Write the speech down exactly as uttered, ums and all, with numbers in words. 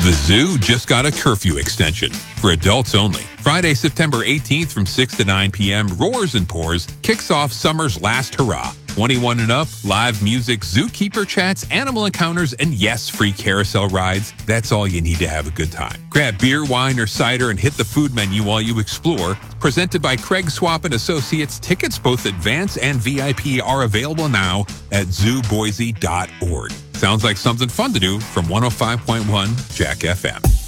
The zoo just got a curfew extension for adults only. Friday, September eighteenth from six to nine p.m., Roars and Pours kicks off summer's last hurrah. twenty-one and up, live music, zookeeper chats, animal encounters, and yes, free carousel rides. That's all you need to have a good time. Grab beer, wine, or cider and hit the food menu while you explore. Presented by Craig Swap and Associates, tickets both advance and V I P are available now at zoo boise dot org. Sounds like something fun to do from one oh five point one Jack F M.